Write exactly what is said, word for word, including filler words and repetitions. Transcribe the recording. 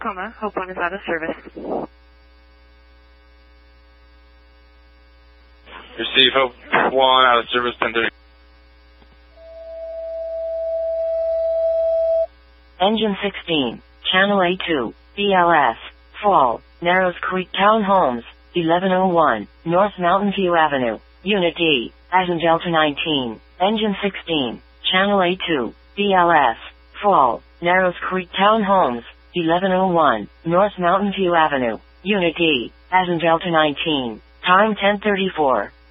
Tacoma. Hope One is out of service. Receive Hope One out of service, ten thirty. Engine sixteen, Channel A two, B L S, Fall, Narrows Creek Townhomes, eleven oh one, North Mountain View Avenue, Unit D, as in Delta nineteen, Engine sixteen, Channel A two, B L S, Fall, Narrows Creek Townhomes, eleven oh one, North Mountain View Avenue, Unit D, as in Delta nineteen, time ten thirty-four.